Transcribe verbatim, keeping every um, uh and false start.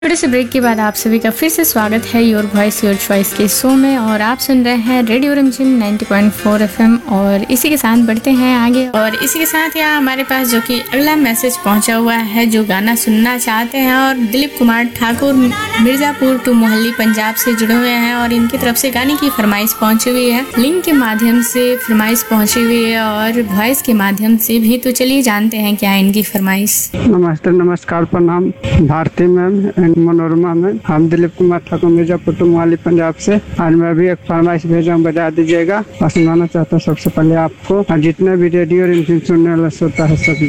छोटे से ब्रेक के बाद आप सभी का फिर से स्वागत है योर वॉइस योर चॉइस के शो में। और आप सुन रहे हैं रेडियो रिमझिम नाइंटी पॉइंट फोर एफएम। और इसी के साथ बढ़ते हैं आगे। और इसी के साथ यहाँ हमारे पास जो कि अगला मैसेज पहुंचा हुआ है, जो गाना सुनना चाहते हैं और दिलीप कुमार ठाकुर मिर्जापुर टू मोहाली पंजाब से जुड़े हुए हैं और इनकी तरफ से गाने की फरमाइश पहुंची हुई है, लिंक के माध्यम से फरमाइश पहुंची हुई है और वॉइस के माध्यम से भी। तो चलिए जानते हैं क्या इनकी फरमाइश। नमस्ते, नमस्कार, प्रणाम भारती मैम, मनोरमा मैम। हम दिलीप कुमार ठाकुर मिर्जापुर टू मोहाली पंजाब से। आज मैं भी एक फरमाइश भेजा हूँ, बजा दीजिएगा। और सुनाना चाहता हूँ सबसे पहले आपको और जितने भी रेडियो रिमझिम सुनने वाला श्रोता है सभी